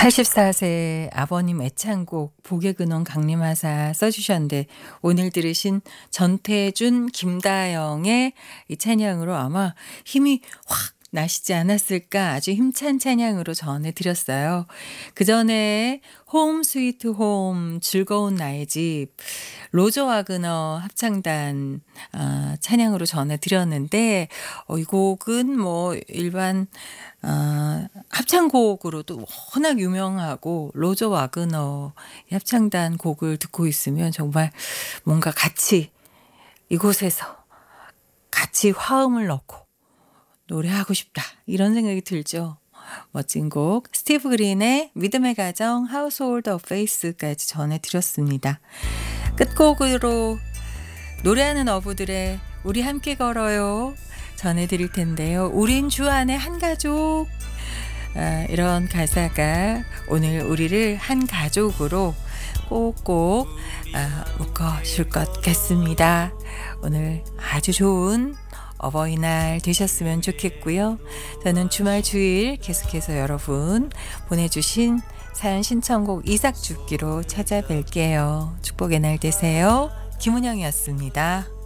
84세 아버님 애창곡 복의 근원 강림하사 써주셨는데 오늘 들으신 전태준, 김다영의 이 찬양으로 아마 힘이 확 나시지 않았을까 아주 힘찬 찬양으로 전해드렸어요. 그 전에 홈 스위트 홈 즐거운 나의 집 로저 와그너 합창단 찬양으로 전해드렸는데 이 곡은 뭐 일반 합창곡으로도 워낙 유명하고 로저 와그너 합창단 곡을 듣고 있으면 정말 뭔가 같이 이곳에서 같이 화음을 넣고 노래하고 싶다 이런 생각이 들죠. 멋진 곡 스티브 그린의 믿음의 가정 하우스홀드 오브 페이스까지 전해드렸습니다. 끝곡으로 노래하는 어부들의 우리 함께 걸어요 전해드릴 텐데요. 우린 주 안에 한 가족 이런 가사가 오늘 우리를 한 가족으로 꼭꼭 묶어줄 것 같습니다. 오늘 아주 좋은 어버이날 되셨으면 좋겠고요. 저는 주말 주일 계속해서 여러분 보내주신 사연 신청곡 이삭 죽기로 찾아뵐게요. 축복의 날 되세요. 김은영이었습니다.